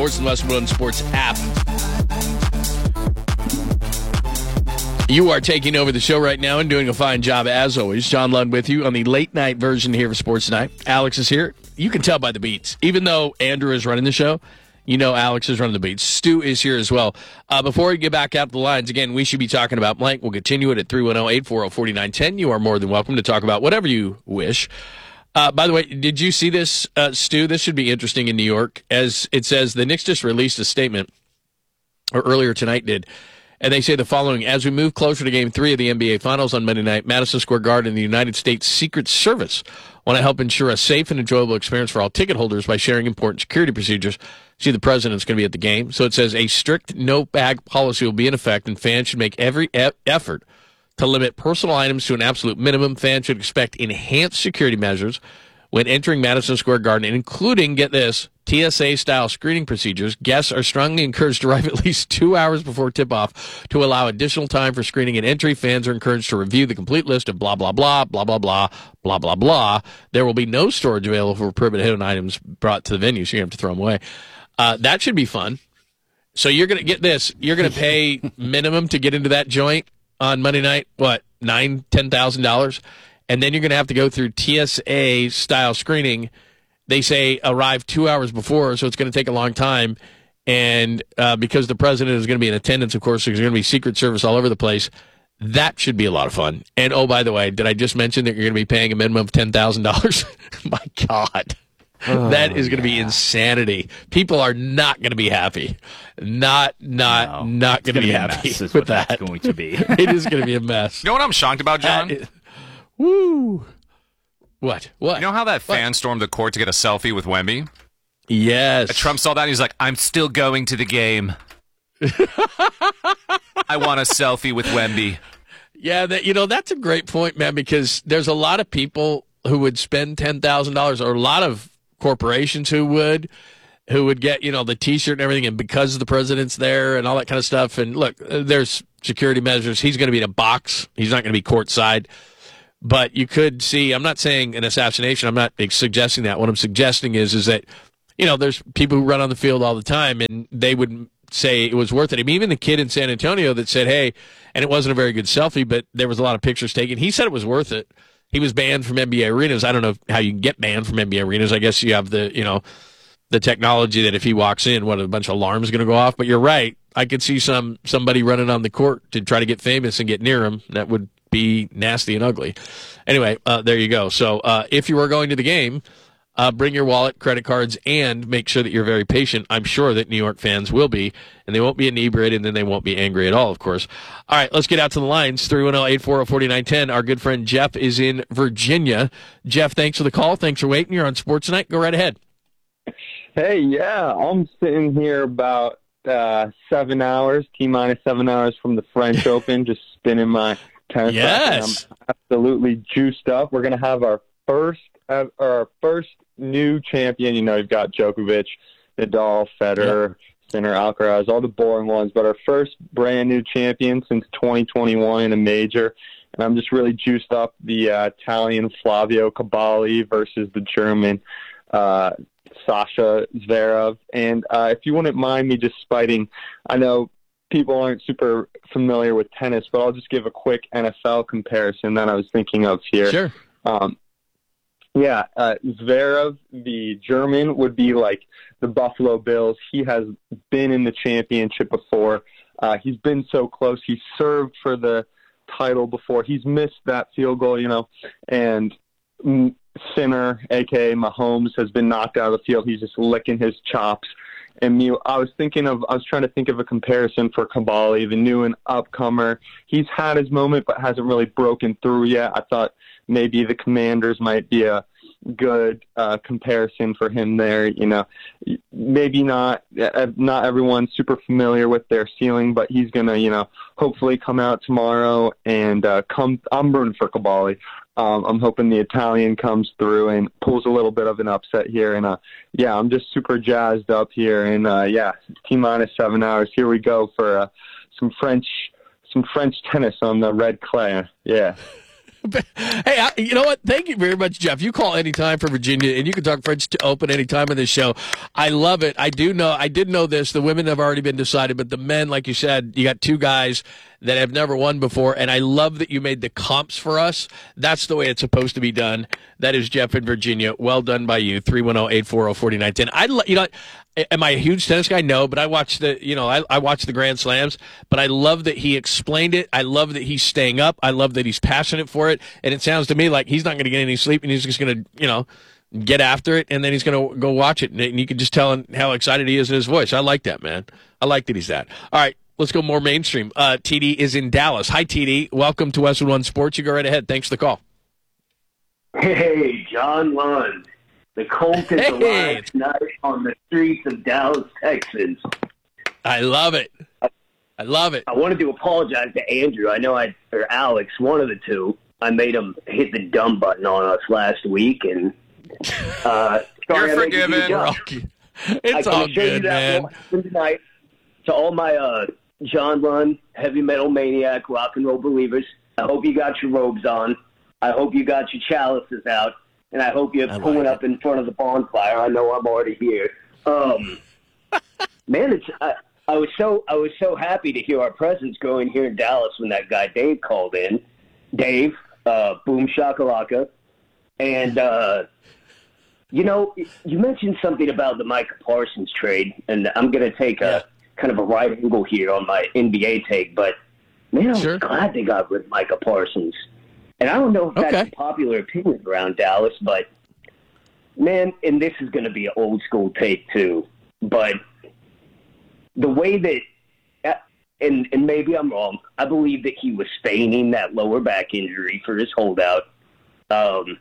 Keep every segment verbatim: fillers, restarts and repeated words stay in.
Sports and West One Sports app. You are taking over the show right now and doing a fine job as always. John Lund with you on the late night version here of Sports Night. Alex is here. You can tell by the beats. Even though Andrew is running the show, you know Alex is running the beats. Stu is here as well. Uh, before we get back out the lines, again, we should be talking about blank. We'll continue it at three one zero, eight four zero, four nine one zero. You are more than welcome to talk about whatever you wish. Uh, by the way, did you see this, uh, Stu? This should be interesting in New York. As it says, the Knicks just released a statement, or earlier tonight did, and they say the following: as we move closer to Game Three of the N B A Finals on Monday night, Madison Square Garden and the United States Secret Service want to help ensure a safe and enjoyable experience for all ticket holders by sharing important security procedures. See, the president's going to be at the game, so it says a strict no-bag policy will be in effect, and fans should make every e- effort to limit personal items to an absolute minimum. Fans should expect enhanced security measures when entering Madison Square Garden, including, get this, T S A-style screening procedures. Guests are strongly encouraged to arrive at least two hours before tip-off to allow additional time for screening and entry. Fans are encouraged to review the complete list of blah, blah, blah, blah, blah, blah, blah, blah, blah. There will be no storage available for prohibited items brought to the venue, so you have to throw them away. Uh, that should be fun. So you're going to get this. You're going to pay minimum to get into that joint on Monday night, what, nine thousand dollars, ten thousand dollars? And then you're going to have to go through T S A-style screening. They say arrive two hours before, so it's going to take a long time. And uh, because the president is going to be in attendance, of course, there's going to be Secret Service all over the place. That should be a lot of fun. And, oh, by the way, did I just mention that you're going to be paying a minimum of ten thousand dollars? My God. Oh, that is going to yeah. be insanity. People are not going to be happy. Not, not, no, not going to be happy with that. That's going to be. It is going to be a mess. You know what I'm shocked about, John? Uh, woo. What? What? You know how that fan what? stormed the court to get a selfie with Wemby? Yes. And Trump saw that and he's like, I'm still going to the game. I want a selfie with Wemby. Yeah, that, you know, that's a great point, man, because there's a lot of people who would spend ten thousand dollars, or a lot of corporations who would, who would get, you know, the T-shirt and everything, and because the president's there and all that kind of stuff. And look, there's security measures. He's going to be in a box. He's not going to be courtside. But you could see, I'm not saying an assassination. I'm not suggesting that. What I'm suggesting is, is that, you know, there's people who run on the field all the time, and they would say it was worth it. I mean, even the kid in San Antonio that said, hey, and it wasn't a very good selfie, but there was a lot of pictures taken. He said it was worth it. He was banned from N B A arenas. I don't know how you can get banned from N B A arenas. I guess you have the, you know, the technology that if he walks in, what, a bunch of alarms going to go off. But you're right. I could see some somebody running on the court to try to get famous and get near him. That would be nasty and ugly. Anyway, uh, there you go. So uh, if you are going to the game, uh, bring your wallet, credit cards, and make sure that you're very patient. I'm sure that New York fans will be, and they won't be inebriated, and then they won't be angry at all, of course. All right, let's get out to the lines. three one zero, eight four zero, four nine one zero. Our good friend Jeff is in Virginia. Jeff, thanks for the call. Thanks for waiting. You're on Sports Night. Go right ahead. Hey, yeah, I'm sitting here about uh, seven hours, T-minus seven hours from the French Open, just spinning my tennis yes. racket. I'm absolutely juiced up. We're going to have our first uh, our first new champion. You know, you've got Djokovic, Nadal, Federer, yep. Sinner, Alcaraz, all the boring ones, but our first brand new champion since twenty twenty-one in a major. And I'm just really juiced up. The uh, Italian Flavio Cabali versus the German uh, Sasha Zverev. And uh, if you wouldn't mind me just spiting, I know people aren't super familiar with tennis, but I'll just give a quick N F L comparison that I was thinking of here. Sure. Um, yeah, uh, Zverev, the German, would be like the Buffalo Bills. He has been in the championship before. Uh, he's been so close. He served for the title before. He's missed that field goal, you know, and Sinner, a k a. Mahomes, has been knocked out of the field. He's just licking his chops. And me, I was thinking of, I was trying to think of a comparison for Cabali, the new and upcomer. He's had his moment, but hasn't really broken through yet. I thought maybe the Commanders might be a good uh, comparison for him there. You know, maybe not, not everyone's super familiar with their ceiling, but he's going to, you know, hopefully come out tomorrow and uh, come, I'm rooting for Cabali. Um, I'm hoping the Italian comes through and pulls a little bit of an upset here. And, uh, yeah, I'm just super jazzed up here. And, uh, yeah, T-minus seven hours. Here we go for uh, some French some French tennis on the red clay. Yeah. Hey, I, you know what? Thank you very much, Jeff. You call anytime for Virginia, and you can talk French to Open anytime on this show. I love it. I do know. I did know this. The women have already been decided, but the men, like you said, you got two guys that have never won before, and I love that you made the comps for us. That's the way it's supposed to be done. That is Jeff in Virginia. Well done by you. three one zero, eight four zero, four nine one zero. I, you know, am I a huge tennis guy? No, but I watch the, you know, I, I watch the Grand Slams, but I love that he explained it. I love that he's staying up. I love that he's passionate for it, and it sounds to me like he's not going to get any sleep, and he's just going to, you know, get after it, and then he's going to go watch it, and you can just tell how excited he is in his voice. I like that, man. I like that he's that. All right. Let's go more mainstream. Uh, T D is in Dallas. Hi, T D. Welcome to Westwood One Sports. You go right ahead. Thanks for the call. Hey, John Lund. The Colt is Hey. alive tonight on the streets of Dallas, Texas. I love it. I love it. I wanted to apologize to Andrew. I know I, or Alex, one of the two. I made him hit the dumb button on us last week, and uh, sorry You're I made you do the forgiven. job. It's I all can assure you good, that man. will happen tonight. To all my uh, John Lund, heavy metal maniac, rock and roll believers, I hope you got your robes on. I hope you got your chalices out, and I hope you're I like pulling it. up in front of the bonfire. I know I'm already here. Um, man, it's I, I was so I was so happy to hear our presence growing here in Dallas when that guy Dave called in. Dave, uh, Boom Shakalaka, and uh, you know, you mentioned something about the Micah Parsons trade, and I'm going to take a kind of a right angle here on my N B A take, but man, I'm Sure. glad they got rid of Micah Parsons. And I don't know if that's Okay. a popular opinion around Dallas, but man, and this is going to be an old school take too, but the way that, and, and maybe I'm wrong, I believe that he was feigning that lower back injury for his holdout. Um,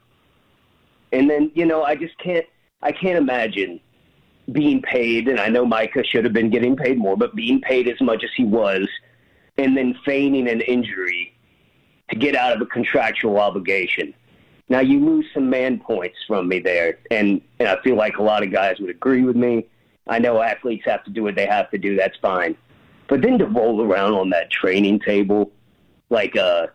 and then, you know, I just can't, I can't imagine being paid, and I know Micah should have been getting paid more, but being paid as much as he was, and then feigning an injury to get out of a contractual obligation. Now, you lose some man points from me there, and, and I feel like a lot of guys would agree with me. I know athletes have to do what they have to do. That's fine. But then to roll around on that training table like a,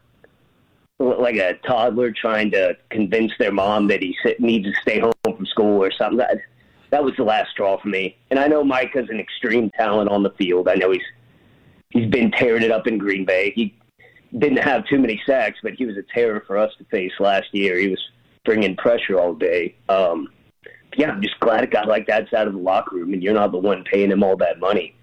like a toddler trying to convince their mom that he needs to stay home from school or something, that, that was the last straw for me. And I know Micah's an extreme talent on the field. I know he's he's been tearing it up in Green Bay. He didn't have too many sacks, but he was a terror for us to face last year. He was bringing pressure all day. Um, yeah, I'm just glad a guy like that's out of the locker room, and you're not the one paying him all that money.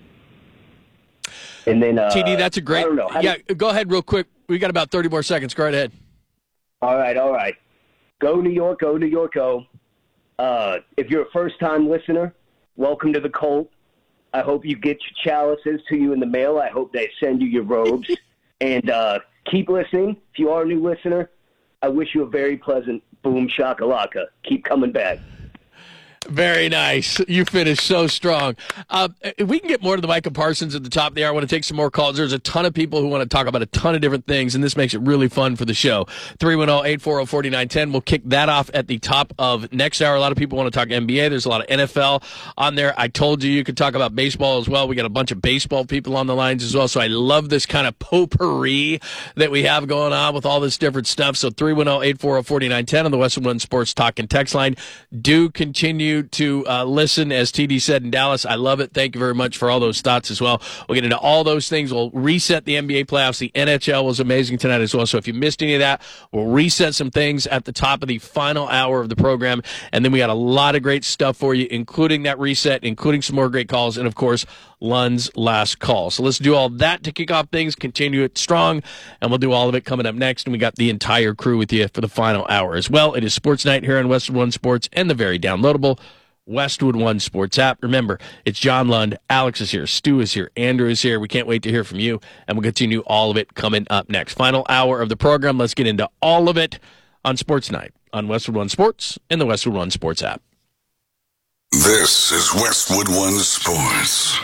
And then uh, T D, that's a great. I don't know. How Yeah, do- go ahead real quick. We got about thirty more seconds. Go right ahead. all right, all right. Go New York, go New York, go. Uh, if you're a first-time listener, welcome to the Colt. I hope you get your chalices to you in the mail. I hope they send you your robes. And uh, keep listening. If you are a new listener, I wish you a very pleasant boom shakalaka. Keep coming back. Very nice. You finished so strong. Uh, if we can get more to the Micah Parsons at the top of the hour, I want to take some more calls. There's a ton of people who want to talk about a ton of different things, and this makes it really fun for the show. three one zero, eight four zero, four nine one zero. We'll kick that off at the top of next hour. A lot of people want to talk N B A. There's a lot of N F L on there. I told you you could talk about baseball as well. We got a bunch of baseball people on the lines as well, so I love this kind of potpourri that we have going on with all this different stuff. So three one zero, eight four zero, four nine one zero on the Westwood One Sports Talk and Text line. Do continue to uh, listen, as T D said in Dallas. I love it. Thank you very much for all those thoughts as well. We'll get into all those things. We'll reset the N B A playoffs. The N H L was amazing tonight as well. So if you missed any of that, we'll reset some things at the top of the final hour of the program. And then we got a lot of great stuff for you, including that reset, including some more great calls, and of course, Lund's last call. So let's do all that to kick off things, continue it strong, and we'll do all of it coming up next. And we got the entire crew with you for the final hour as well. It is Sports Night here on Westwood One Sports and the very downloadable Westwood One Sports app. Remember, it's John Lund, Alex is here, Stu is here, Andrew is here. We can't wait to hear from you, and we'll continue all of it coming up next. Final hour of the program. Let's get into all of it on Sports Night on Westwood One Sports and the Westwood One Sports app. This is Westwood One Sports.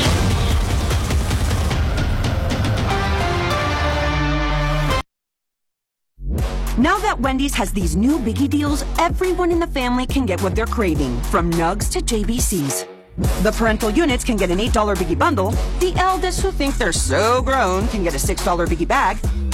Now that Wendy's has these new biggie deals, everyone in the family can get what they're craving, from nugs to J B Cs. The parental units can get an eight dollar biggie bundle, the eldest who think they're so grown can get a six dollar biggie bag,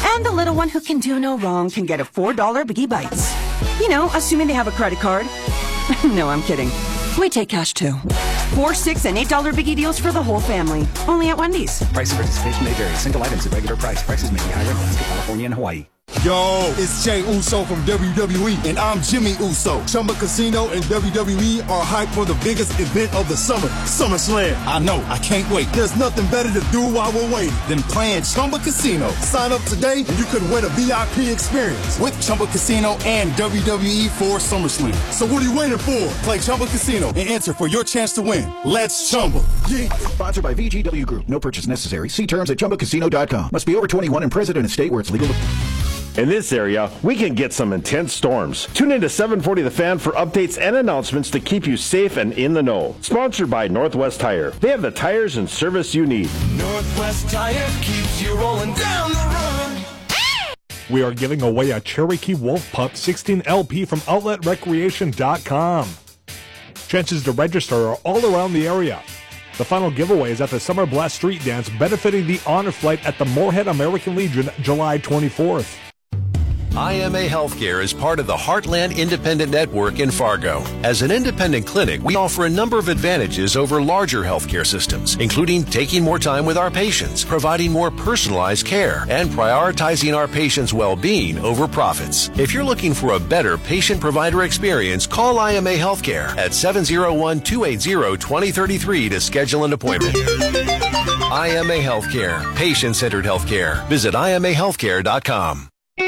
And the little one who can do no wrong can get a four dollar Biggie Bites. You know, assuming they have a credit card. No, I'm kidding. We take cash too. Four, six, and eight dollar Biggie deals for the whole family. Only at Wendy's. Price of participation may vary. Single items at regular price. Prices may be higher in Alaska, California, and Hawaii. Yo, it's Jay Uso from W W E, and I'm Jimmy Uso. Chumba Casino and W W E are hyped for the biggest event of the summer, SummerSlam. I know, I can't wait. There's nothing better to do while we're waiting than playing Chumba Casino. Sign up today, and you could win a V I P experience with Chumba Casino and W W E for SummerSlam. So what are you waiting for? Play Chumba Casino and enter for your chance to win. Let's Chumba. Yeah. Sponsored by V G W Group. No purchase necessary. See terms at chumba casino dot com. Must be over twenty-one and present in a state where it's legal to... In this area, we can get some intense storms. Tune in to seven forty The Fan for updates and announcements to keep you safe and in the know. Sponsored by Northwest Tire. They have the tires and service you need. Northwest Tire keeps you rolling down the road. We are giving away a Cherokee Wolf Pup sixteen L P from outlet recreation dot com. Chances to register are all around the area. The final giveaway is at the Summer Blast Street Dance, benefiting the Honor Flight at the Moorhead American Legion, July twenty-fourth. I M A Healthcare is part of the Heartland Independent Network in Fargo. As an independent clinic, we offer a number of advantages over larger healthcare systems, including taking more time with our patients, providing more personalized care, and prioritizing our patients' well-being over profits. If you're looking for a better patient-provider experience, call I M A Healthcare at seven oh one, two eight zero, two oh three three to schedule an appointment. I M A Healthcare, patient-centered healthcare. Visit I M A healthcare dot com.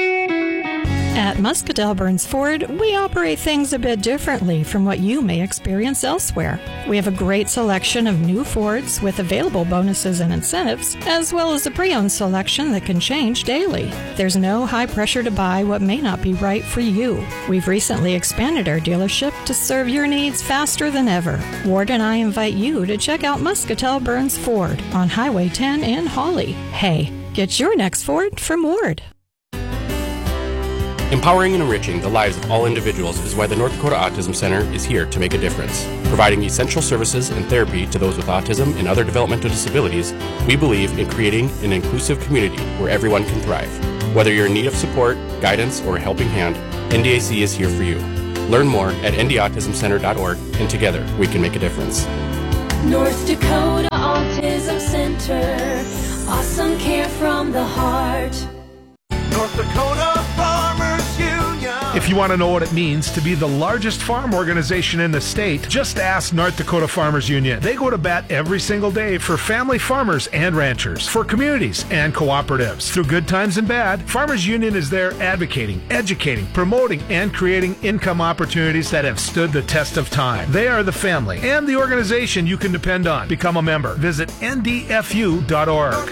At Muscatell Burns Ford, we operate things a bit differently from what you may experience elsewhere. We have a great selection of new Fords with available bonuses and incentives, as well as a pre-owned selection that can change daily. There's no high pressure to buy what may not be right for you. We've recently expanded our dealership to serve your needs faster than ever. Ward and I invite you to check out Muscatell Burns Ford on Highway ten in Hawley. Hey, get your next Ford from Ward. Empowering and enriching the lives of all individuals is why the North Dakota Autism Center is here to make a difference. Providing essential services and therapy to those with autism and other developmental disabilities, we believe in creating an inclusive community where everyone can thrive. Whether you're in need of support, guidance, or a helping hand, N D A C is here for you. Learn more at n d autism center dot org, and together we can make a difference. North Dakota Autism Center, awesome care from the heart. North Dakota Farmers Union. If you want to know what it means to be the largest farm organization in the state, just ask North Dakota Farmers Union. They go to bat every single day for family farmers and ranchers, for communities and cooperatives. Through good times and bad, Farmers Union is there advocating, educating, promoting, and creating income opportunities that have stood the test of time. They are the family and the organization you can depend on. Become a member. Visit N D F U dot org.